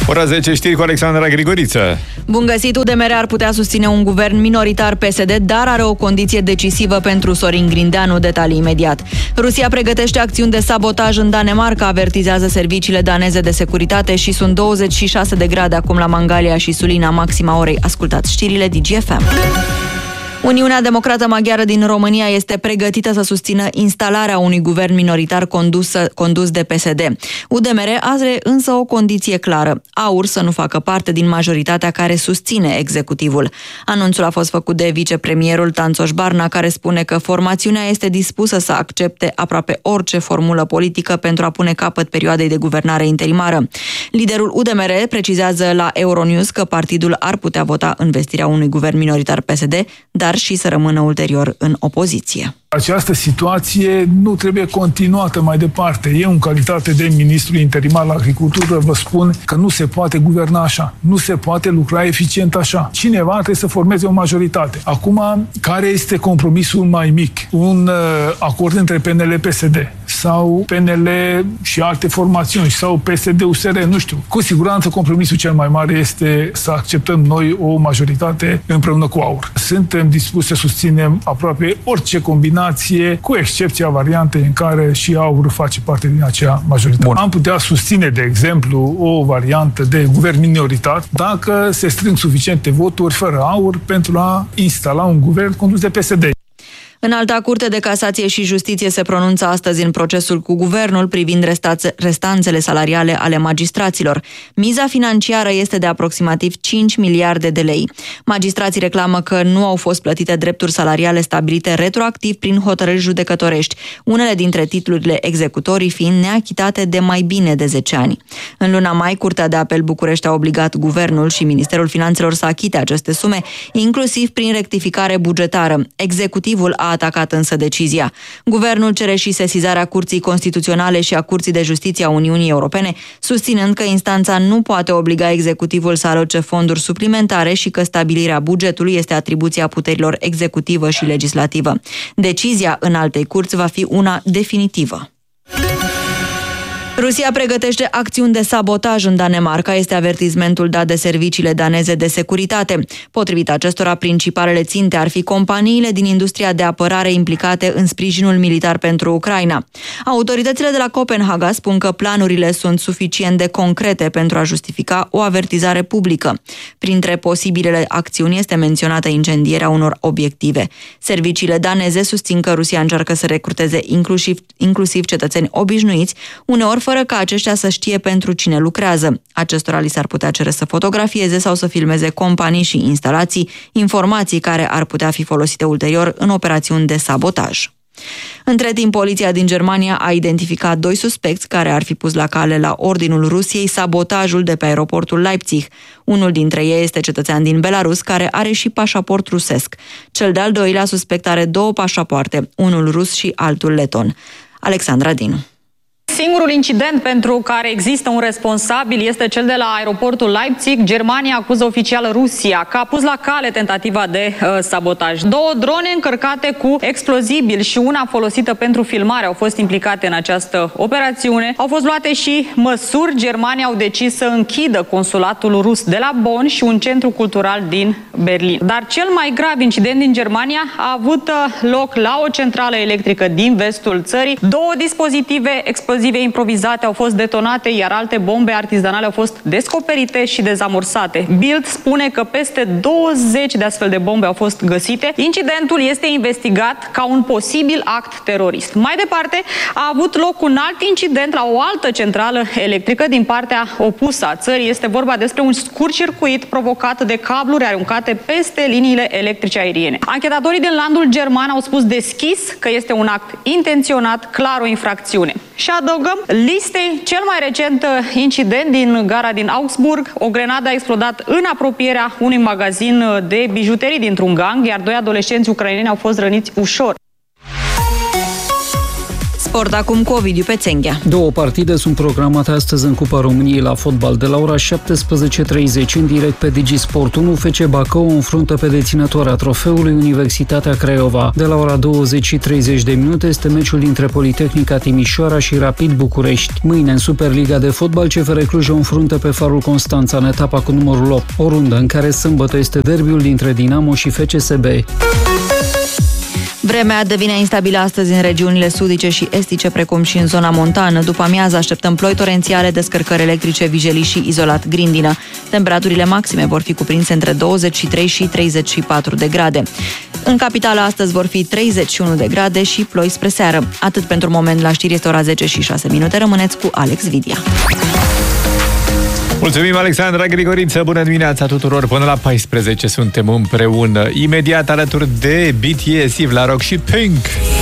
Ora 10 știri cu Alexandra Grigoriță. Bun găsit, UDMR ar putea susține un guvern minoritar PSD, dar are o condiție decisivă pentru Sorin Grindeanu, detalii imediat. Rusia pregătește acțiuni de sabotaj în Danemarca, avertizează serviciile daneze de securitate și sunt 26 de grade acum la Mangalia și Sulina, maxima orei. Ascultați știrile DGFM. Uniunea Democrată Maghiară din România este pregătită să susțină instalarea unui guvern minoritar condus de PSD. UDMR are însă o condiție clară: AUR să nu facă parte din majoritatea care susține executivul. Anunțul a fost făcut de vicepremierul Tanțoș Barna, care spune că formațiunea este dispusă să accepte aproape orice formulă politică pentru a pune capăt perioadei de guvernare interimară. Liderul UDMR precizează la Euronews că partidul ar putea vota învestirea unui guvern minoritar PSD, dar și să rămână ulterior în opoziție. Această situație nu trebuie continuată mai departe. Eu, în calitate de ministru interimar la agricultură, vă spun că nu se poate guverna așa. Nu se poate lucra eficient așa. Cineva trebuie să formeze o majoritate. Acum, care este compromisul mai mic? Un acord între PNL-PSD sau PNL și alte formațiuni sau PSD-USR, nu știu. Cu siguranță compromisul cel mai mare este să acceptăm noi o majoritate împreună cu AUR. Suntem dispuși să susținem aproape orice combinație, cu excepția variantei în care și AUR face parte din acea majoritate. Bun. Am putea susține, de exemplu, o variantă de guvern minoritar dacă se strâng suficiente voturi fără AUR pentru a instala un guvern condus de PSD. Înalta Curte de Casație și Justiție se pronunță astăzi în procesul cu guvernul privind restanțele salariale ale magistraților. Miza financiară este de aproximativ 5 miliarde de lei. Magistrații reclamă că nu au fost plătite drepturi salariale stabilite retroactiv prin hotărâri judecătorești, unele dintre titlurile executorii fiind neachitate de mai bine de 10 ani. În luna mai, Curtea de Apel București a obligat guvernul și Ministerul Finanțelor să achite aceste sume, inclusiv prin rectificare bugetară. Executivul a atacat însă decizia. Guvernul cere și sesizarea Curții Constituționale și a Curții de Justiție a Uniunii Europene, susținând că instanța nu poate obliga executivul să aloce fonduri suplimentare și că stabilirea bugetului este atribuția puterilor executivă și legislativă. Decizia înaltei curți va fi una definitivă. Rusia pregătește acțiuni de sabotaj în Danemarca, este avertismentul dat de serviciile daneze de securitate. Potrivit acestora, principalele ținte ar fi companiile din industria de apărare implicate în sprijinul militar pentru Ucraina. Autoritățile de la Copenhaga spun că planurile sunt suficient de concrete pentru a justifica o avertizare publică. Printre posibilele acțiuni este menționată incendierea unor obiective. Serviciile daneze susțin că Rusia încearcă să recruteze inclusiv cetățeni obișnuiți, uneori fără ca aceștia să știe pentru cine lucrează. Acestora li s-ar putea cere să fotografieze sau să filmeze companii și instalații, informații care ar putea fi folosite ulterior în operațiuni de sabotaj. Între timp, poliția din Germania a identificat 2 suspecți care ar fi pus la cale la ordinul Rusiei sabotajul de pe aeroportul Leipzig. Unul dintre ei este cetățean din Belarus, care are și pașaport rusesc. Cel de-al doilea suspect are 2 pașapoarte, unul rus și altul leton. Alexandra Dinu. Singurul incident pentru care există un responsabil este cel de la aeroportul Leipzig. Germania acuză oficial Rusia că a pus la cale tentativa de sabotaj. 2 drone încărcate cu explozibili și una folosită pentru filmare au fost implicate în această operațiune. Au fost luate și măsuri. Germania au decis să închidă consulatul rus de la Bonn și un centru cultural din Berlin. Dar cel mai grav incident din Germania a avut loc la o centrală electrică din vestul țării. 2 dispozitive explozive improvizate au fost detonate, iar alte bombe artizanale au fost descoperite și dezamorsate. Bild spune că peste 20 de astfel de bombe au fost găsite. Incidentul este investigat ca un posibil act terorist. Mai departe, a avut loc un alt incident la o altă centrală electrică din partea opusă a țării. Este vorba despre un scurt-circuit provocat de cabluri aruncate peste liniile electrice aeriene. Anchetatorii din landul german au spus deschis că este un act intenționat, clar o infracțiune. Și adăugăm listei cel mai recent incident din gara din Augsburg. O grenadă a explodat în apropierea unui magazin de bijuterii dintr-un gang, iar 2 adolescenți ucraineni au fost răniți ușor. Sport acum cu Ovidiu Pețenghea. 2 partide sunt programate astăzi în Cupa României la fotbal. De la ora 17:30 în direct pe Digisport 1, FC Bacău înfruntă pe deținătoarea trofeului Universitatea Craiova. De la ora 20:30 este meciul dintre Politehnica Timișoara și Rapid București. Mâine în Superliga de fotbal CFR Cluj o înfruntă pe Farul Constanța în etapa cu numărul 8, o rundă în care sâmbătă este derbiul dintre Dinamo și FCSB. Vremea devine instabilă astăzi în regiunile sudice și estice, precum și în zona montană. După amiază așteptăm ploi torențiale, descărcări electrice, vijelii și izolat grindină. Temperaturile maxime vor fi cuprinse între 23 și 34 de grade. În capitală astăzi vor fi 31 de grade și ploi spre seară. Atât pentru moment, la știri este ora 10:06. Rămâneți cu Alex Vidia. Mulțumim, Alexandra Grigoriță, bună dimineața tuturor, până la 14 suntem împreună, imediat alături de BTS, Yves La Rock și Pink.